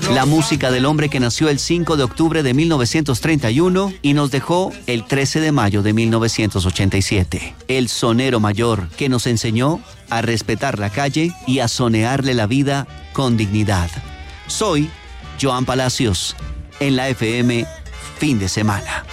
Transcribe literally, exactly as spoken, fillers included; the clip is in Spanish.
La música del hombre que nació el cinco de octubre de mil novecientos treinta y uno y nos dejó el trece de mayo de mil novecientos ochenta y siete. El sonero mayor que nos enseñó a respetar la calle y a sonearle la vida con dignidad. Soy Joan Palacios, en la F M Fin de Semana.